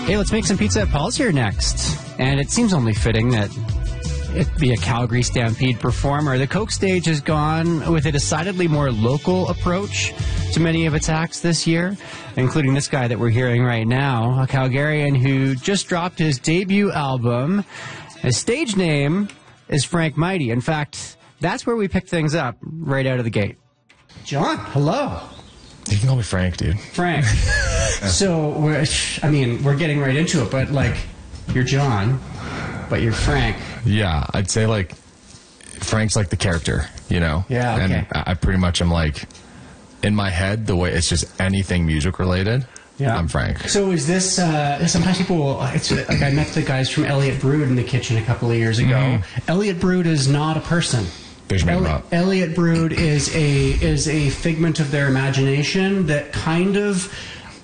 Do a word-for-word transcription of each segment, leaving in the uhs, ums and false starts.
Hey, let's make some pizza at Paul's here next. And it seems only fitting that it be a Calgary Stampede performer. The Coke Stage has gone with a decidedly more local approach to many of its acts this year, including this guy that we're hearing right now, a Calgarian who just dropped his debut album. His stage name is Frank Mighty. In fact, that's where we pick things up right out of the gate. John, hello. You can call me Frank, dude. Frank. So, we're, I mean, we're getting right into it, but, like, you're John, but you're Frank. Yeah, I'd say, like, Frank's, like, the character, you know? Yeah, okay. And I pretty much am, like, in my head, the way it's just anything music-related, yeah. I'm Frank. So is this, uh, sometimes people, will, it's like I met the guys from Elliot Brood in the kitchen a couple of years ago. Mm-hmm. Elliot Brood is not a person. Eli- Elliot Brood is a is a figment of their imagination that kind of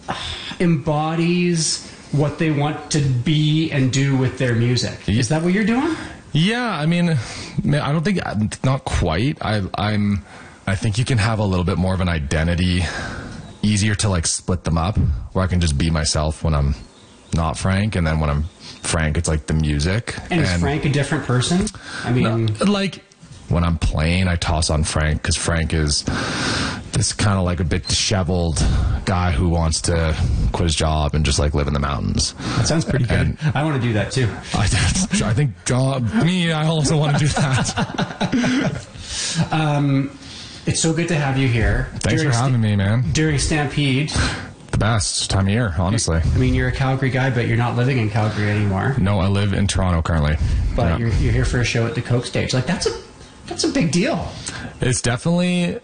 embodies what they want to be and do with their music. Is that what you're doing? Yeah, I mean, I don't think, not quite. I I'm I think you can have a little bit more of an identity, easier to like split them up, where I can just be myself when I'm not Frank, and then when I'm Frank, it's like the music. And, and is Frank a different person? I mean, no, like. When I'm playing, I toss on Frank because Frank is this kind of like a bit disheveled guy who wants to quit his job and just like live in the mountains. That sounds pretty good. And I want to do that too. I, I think John, me, I also want to do that. um, it's so good to have you here. Thanks during for having me, man. During Stampede. The best time of year, honestly. I mean, you're a Calgary guy, but you're not living in Calgary anymore. No, I live in Toronto currently. But yeah. you're, you're here for a show at the Coke Stage. Like, that's a That's a big deal. It's definitely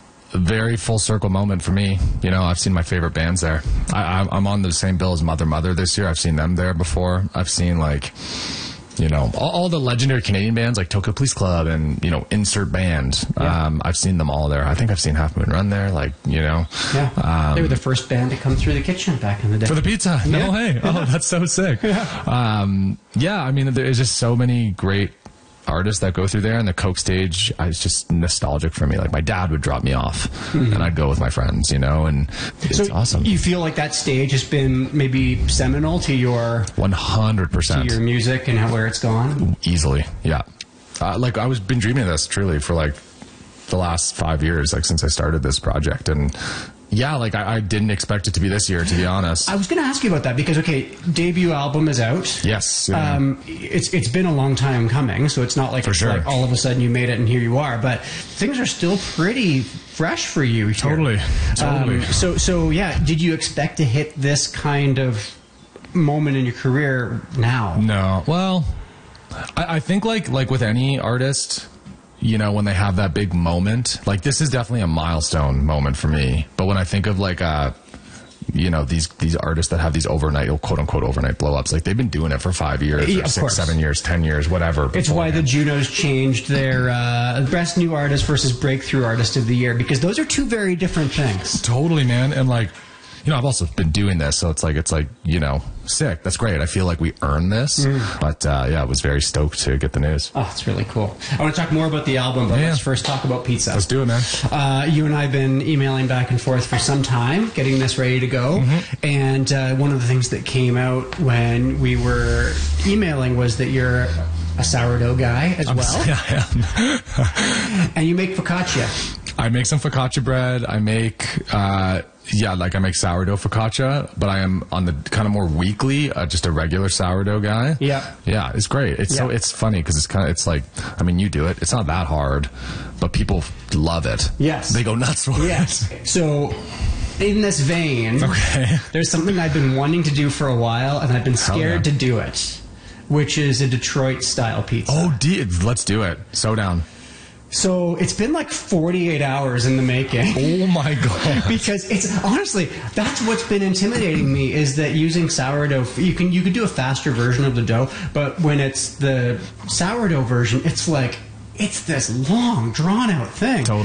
a very full circle moment for me. You know, I've seen my favorite bands there. I, I'm on the same bill as Mother Mother this year. I've seen them there before. I've seen, like, you know, all, all the legendary Canadian bands like Tokyo Police Club and, you know, Insert Band. Yeah. Um, I've seen them all there. I think I've seen Half Moon Run there, like, you know. Yeah. Um, they were the first band to come through the kitchen back in the day. For the pizza. Yeah. No, hey. Oh, that's so sick. Yeah. Um, yeah, I mean, there's just so many great artists that go through there, and the Coke Stage is just nostalgic for me. Like, my dad would drop me off, mm-hmm. and I'd go with my friends, you know, and it's so awesome. You feel like that stage has been maybe seminal to your one hundred percent to your music and how, where it's gone? Easily, yeah. Uh, like, I was been dreaming of this truly for like the last five years, like since I started this project, and yeah, like I, I didn't expect it to be this year, to be honest. I was going to ask you about that because, okay, debut album is out. Yes. Yeah. Um, it's it's been a long time coming, so it's not like for it's sure. like all of a sudden you made it and here you are. But things are still pretty fresh for you here. Totally. Totally. Um, so so yeah, did you expect to hit this kind of moment in your career now? No. Well, I, I think like like with any artist, you know, when they have that big moment, like this is definitely a milestone moment for me. But when I think of like, uh, you know, these these artists that have these overnight, quote unquote, overnight blow ups, like they've been doing it for five years, yeah, or six, course. seven years, ten years, whatever. It's why the Junos changed their uh, Best New Artist versus Breakthrough Artist of the Year, because those are two very different things. Totally, man. And like, you know, I've also been doing this, so it's like, it's like, you know, sick. That's great. I feel like we earned this. Mm. But, uh, yeah, I was very stoked to get the news. Oh, it's really cool. I want to talk more about the album, but yeah. let's first talk about pizza. Let's do it, man. Uh, you and I have been emailing back and forth for some time, getting this ready to go. Mm-hmm. And uh, one of the things that came out when we were emailing was that you're a sourdough guy as I'm, well. Yeah, I am. And you make focaccia. I make some focaccia bread. I make, uh, yeah, like I make sourdough focaccia, but I am on the kind of more weekly, uh, just a regular sourdough guy. Yeah. Yeah, it's great. It's yeah. so, it's funny because it's kind of, it's like, I mean, you do it. It's not that hard, but people love it. Yes. They go nuts for yes. it. So, in this vein, okay. there's something I've been wanting to do for a while, and I've been scared yeah. to do it, which is a Detroit-style pizza. Oh, de- let's do it. So down. So it's been like forty-eight hours in the making. Oh my god! Because it's honestly, that's what's been intimidating me, is that using sourdough, you can you can do a faster version of the dough, but when it's the sourdough version, it's like it's this long, drawn out thing. Totally.